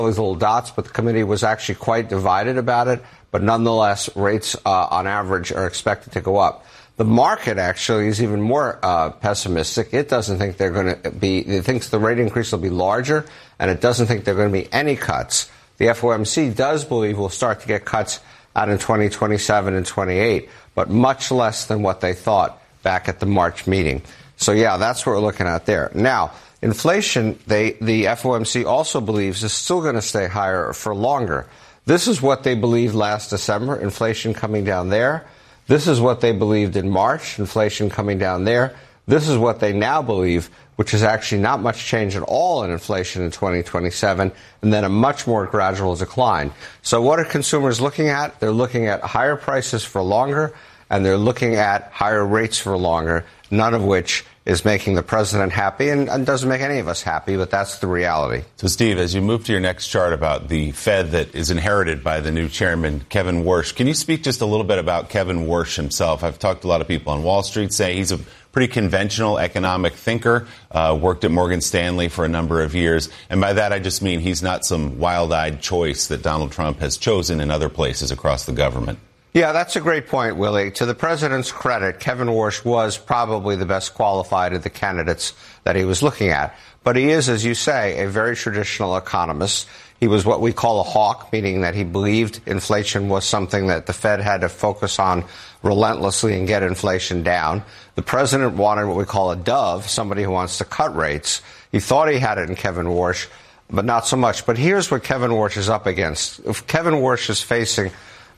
these little dots, but the committee was actually quite divided about it. But nonetheless, rates on average are expected to go up. The market actually is even more pessimistic. It doesn't think they're going to be, it thinks the rate increase will be larger, and it doesn't think there are going to be any cuts. The FOMC does believe we'll start to get cuts out in 2027 and 28, but much less than what they thought back at the March meeting. So, yeah, that's what we're looking at there. Now, inflation, the FOMC also believes is still going to stay higher for longer. This is what they believed last December, inflation coming down there. This is what they believed in March, inflation coming down there. This is what they now believe, which is actually not much change at all in inflation in 2027, and then a much more gradual decline. So what are consumers looking at? They're looking at higher prices for longer, and they're looking at higher rates for longer, none of which is making the president happy and doesn't make any of us happy, but that's the reality. So, Steve, as you move to your next chart about the Fed that is inherited by the new chairman, Kevin Warsh, can you speak just a little bit about Kevin Warsh himself? I've talked to a lot of people on Wall Street say he's a pretty conventional economic thinker, worked at Morgan Stanley for a number of years. And by that, I just mean he's not some wild-eyed choice that Donald Trump has chosen in other places across the government. Yeah, that's a great point, Willie. To the president's credit, Kevin Warsh was probably the best qualified of the candidates that he was looking at. But he is, as you say, a very traditional economist. He was what we call a hawk, meaning that he believed inflation was something that the Fed had to focus on relentlessly and get inflation down. The president wanted what we call a dove, somebody who wants to cut rates. He thought he had it in Kevin Warsh, but not so much. But here's what Kevin Warsh is up against. If Kevin Warsh is facing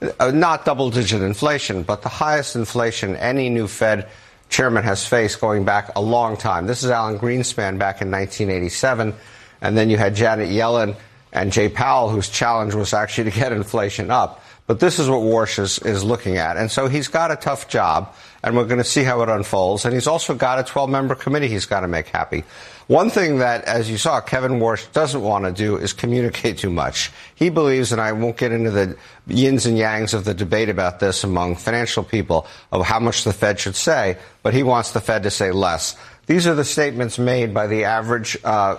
not double-digit inflation, but the highest inflation any new Fed chairman has faced going back a long time. This is Alan Greenspan back in 1987, and then you had Janet Yellen and Jay Powell, whose challenge was actually to get inflation up. But this is what Warsh is looking at. And so he's got a tough job, and we're going to see how it unfolds. And he's also got a 12-member committee he's got to make happy. One thing that, as you saw, Kevin Warsh doesn't want to do is communicate too much. He believes, and I won't get into the yins and yangs of the debate about this among financial people, of how much the Fed should say, but he wants the Fed to say less. These are the statements made by the average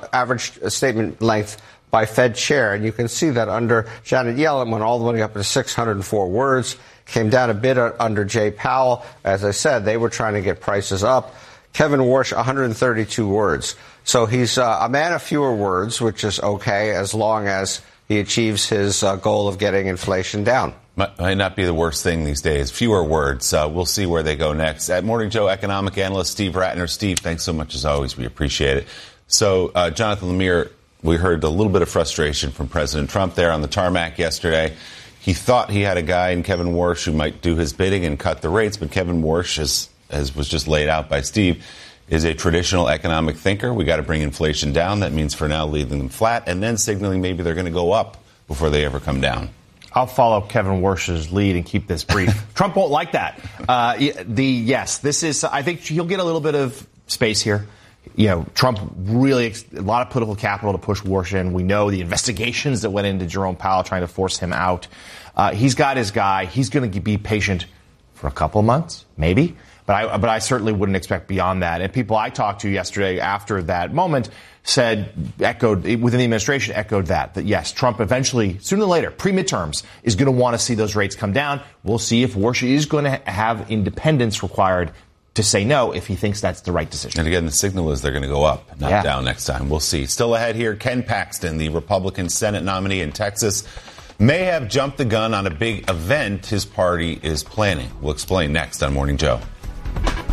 statement length by Fed chair, and you can see that under Janet Yellen went all the way up to 604 words, came down a bit under Jay Powell. As I said, they were trying to get prices up. Kevin Warsh, 132 words. So he's a man of fewer words, which is okay as long as he achieves his goal of getting inflation down. Might not be the worst thing these days. Fewer words. We'll see where they go next. At Morning Joe, economic analyst Steve Ratner. Steve, thanks so much as always. We appreciate it. So, Jonathan Lemire, we heard a little bit of frustration from President Trump there on the tarmac yesterday. He thought he had a guy in Kevin Warsh who might do his bidding and cut the rates, but Kevin Warsh, as was just laid out by Steve, is a traditional economic thinker. We got to bring inflation down. That means for now leaving them flat and then signaling maybe they're going to go up before they ever come down. I'll follow Kevin Warsh's lead and keep this brief. Trump won't like that. This is, I think he'll get a little bit of space here. You know, Trump really, a lot of political capital to push Warsh in. We know the investigations that went into Jerome Powell trying to force him out. He's got his guy. He's going to be patient for a couple of months, maybe. But I certainly wouldn't expect beyond that. And people I talked to yesterday after that moment echoed within the administration, that yes, Trump eventually, sooner than later, pre-midterms, is going to want to see those rates come down. We'll see if Warsh is going to have independence required to say no if he thinks that's the right decision. And again, the signal is they're going to go up, not down next time. We'll see. Still ahead here, Ken Paxton, the Republican Senate nominee in Texas, may have jumped the gun on a big event his party is planning. We'll explain next on Morning Joe.